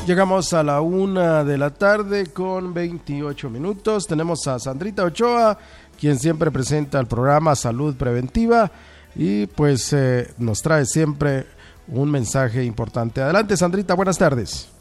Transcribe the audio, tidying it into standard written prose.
Llegamos a la 1:00 con 28 minutos. Tenemos a Sandrita Ochoa, quien siempre presenta el programa Salud Preventiva y pues nos trae siempre un mensaje importante. Adelante, Sandrita, buenas tardes.